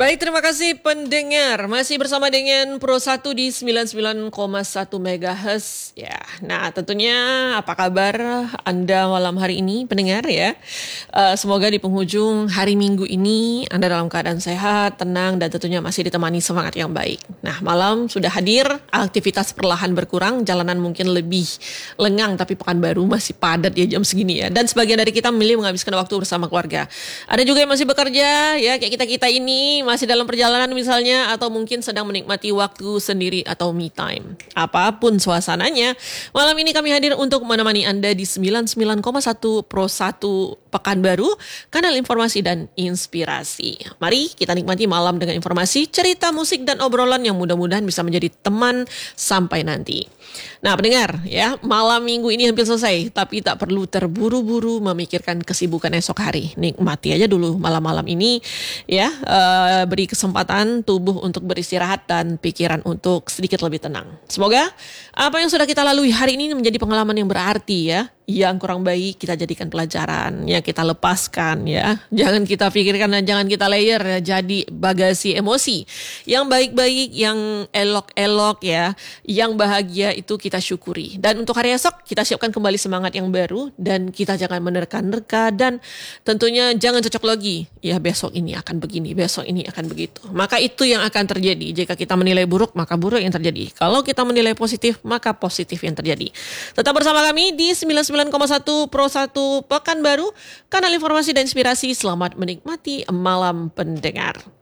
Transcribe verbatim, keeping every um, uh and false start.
Baik, terima kasih pendengar. Masih bersama dengan Pro satu di sembilan puluh sembilan koma satu megahertz. Ya, nah tentunya apa kabar Anda malam hari ini pendengar ya. Uh, semoga di penghujung hari Minggu ini Anda dalam keadaan sehat, tenang, dan tentunya masih ditemani semangat yang baik. Nah, malam sudah hadir, aktivitas perlahan berkurang, jalanan mungkin lebih lengang, tapi Pekanbaru masih padat ya jam segini ya. Dan sebagian dari kita memilih menghabiskan waktu bersama keluarga. Ada juga yang masih bekerja ya, kayak kita-kita ini masih dalam perjalanan misalnya, atau mungkin sedang menikmati waktu sendiri atau me time. Apapun suasananya, malam ini kami hadir untuk menemani Anda di sembilan puluh sembilan koma satu Pro satu Pekanbaru, kanal informasi dan inspirasi. Mari kita nikmati malam dengan informasi, cerita, musik, dan obrolan yang mudah-mudahan bisa menjadi teman sampai nanti. Nah pendengar ya, malam minggu ini hampir selesai, tapi tak perlu terburu-buru memikirkan kesibukan esok hari. Nikmati aja dulu malam-malam ini ya, uh, beri kesempatan tubuh untuk beristirahat dan pikiran untuk sedikit lebih tenang. Semoga apa yang sudah kita lalui hari ini menjadi pengalaman yang berarti ya. Yang kurang baik kita jadikan pelajaran, ya kita lepaskan ya. Jangan kita pikirkan dan jangan kita layer ya, jadi bagasi emosi. Yang baik-baik, yang elok-elok ya, yang bahagia itu kita syukuri. Dan untuk hari esok kita siapkan kembali semangat yang baru, dan kita jangan menerka-nerka, dan tentunya jangan cocok logi. Ya besok ini akan begini, besok ini akan begitu. Maka itu yang akan terjadi. Jika kita menilai buruk, maka buruk yang terjadi. Kalau kita menilai positif, maka positif yang terjadi. Tetap bersama kami di sembilan puluh sembilan koma satu Pro satu Pekanbaru, kanal informasi dan inspirasi. Selamat menikmati malam pendengar.